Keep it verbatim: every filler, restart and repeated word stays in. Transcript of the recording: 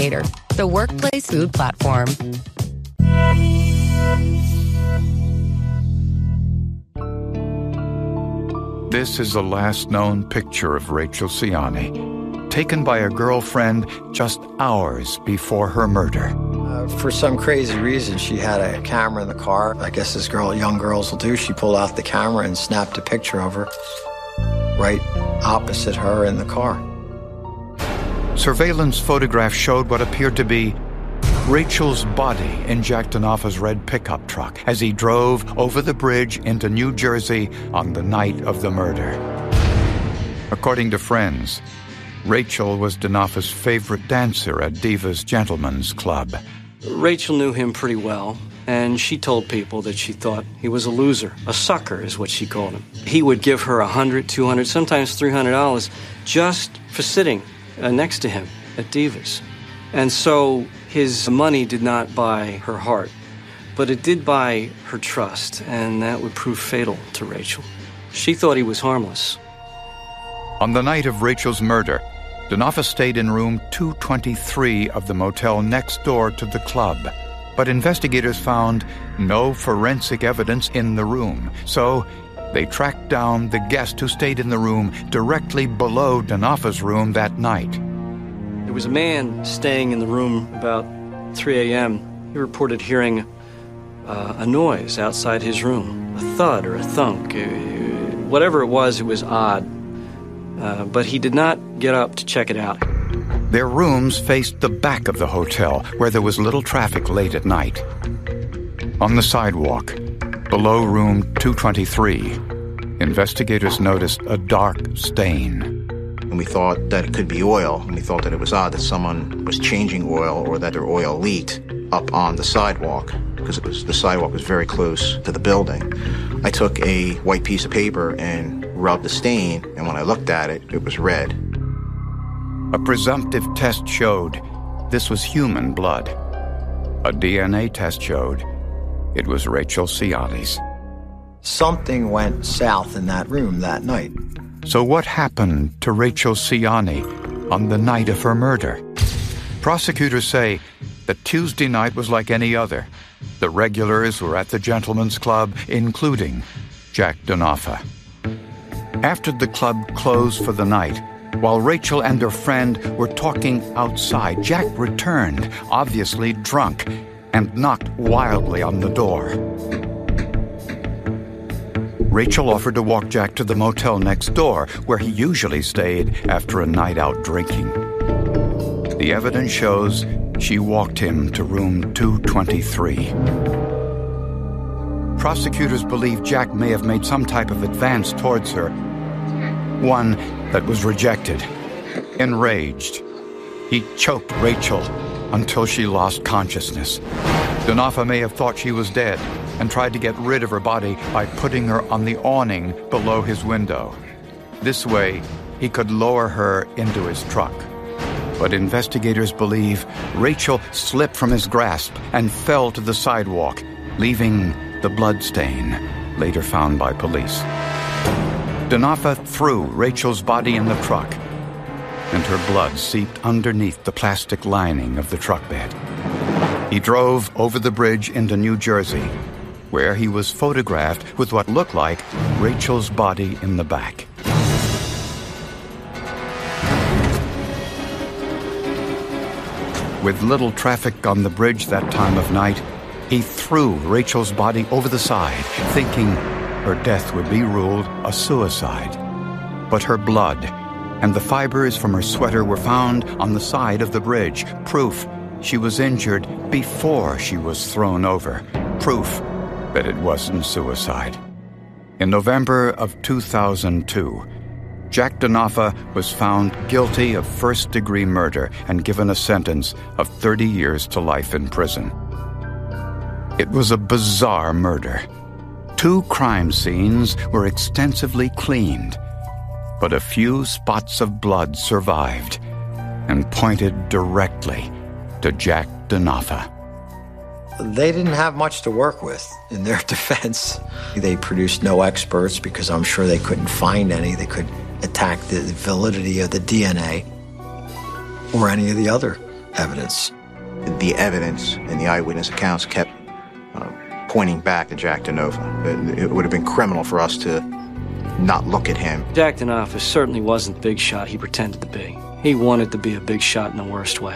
Investigator, the workplace food platform. This is the last known picture of Rachel Siani, taken by a girlfriend just hours before her murder. Uh, for some crazy reason, she had a camera in the car. I guess this girl, young girls will do. She pulled out the camera and snapped a picture of her right opposite her in the car. Surveillance photographs showed what appeared to be Rachel's body in Jack Denofa's red pickup truck as he drove over the bridge into New Jersey on the night of the murder. According to friends, Rachel was Denofa's favorite dancer at Diva's Gentlemen's Club. Rachel knew him pretty well, and she told people that she thought he was a loser. A sucker is what she called him. He would give her one hundred dollars, two hundred dollars, sometimes three hundred dollars just for sitting uh, next to him at Diva's. And so his money did not buy her heart, but it did buy her trust, and that would prove fatal to Rachel. She thought he was harmless. On the night of Rachel's murder, Denofa stayed in room two twenty-three of the motel next door to the club. But investigators found no forensic evidence in the room, so they tracked down the guest who stayed in the room directly below Denofa's room that night. There was a man staying in the room about three a.m. He reported hearing uh, a noise outside his room, a thud or a thunk. Uh, whatever it was, it was odd. Uh, but he did not get up to check it out. Their rooms faced the back of the hotel, where there was little traffic late at night. On the sidewalk, below room two twenty-three, investigators noticed a dark stain. And we thought that it could be oil, and we thought that it was odd that someone was changing oil or that their oil leaked up on the sidewalk, because it was the sidewalk was very close to the building. I took a white piece of paper and rubbed the stain, and when I looked at it, it was red. A presumptive test showed this was human blood. A D N A test showed it was Rachel Siani's. Something went south in that room that night. So what happened to Rachel Siani on the night of her murder? Prosecutors say that Tuesday night was like any other. The regulars were at the Gentlemen's Club, including Jack Denofa. After the club closed for the night, while Rachel and her friend were talking outside, Jack returned, obviously drunk, and knocked wildly on the door. Rachel offered to walk Jack to the motel next door, where he usually stayed after a night out drinking. The evidence shows she walked him to room two twenty-three. Prosecutors believe Jack may have made some type of advance towards her, one that was rejected. Enraged, he choked Rachel until she lost consciousness. Denofa may have thought she was dead and tried to get rid of her body by putting her on the awning below his window. This way, he could lower her into his truck. But investigators believe Rachel slipped from his grasp and fell to the sidewalk, leaving the blood stain later found by police. Denofa threw Rachel's body in the truck, and her blood seeped underneath the plastic lining of the truck bed. He drove over the bridge into New Jersey, where he was photographed with what looked like Rachel's body in the back. With little traffic on the bridge that time of night, he threw Rachel's body over the side, thinking her death would be ruled a suicide. But her blood and the fibers from her sweater were found on the side of the bridge, proof she was injured before she was thrown over, proof that it wasn't suicide. In November of two thousand two, Jack Denofa was found guilty of first-degree murder and given a sentence of thirty years to life in prison. It was a bizarre murder. Two crime scenes were extensively cleaned, but a few spots of blood survived and pointed directly to Jack Denofa. They didn't have much to work with in their defense. They produced no experts because I'm sure they couldn't find any. They could attack the validity of the D N A or any of the other evidence. The evidence in the eyewitness accounts kept uh, pointing back to Jack DeNova. It, it would have been criminal for us to not look at him. Jack DeNova certainly wasn't the big shot he pretended to be. He wanted to be a big shot in the worst way.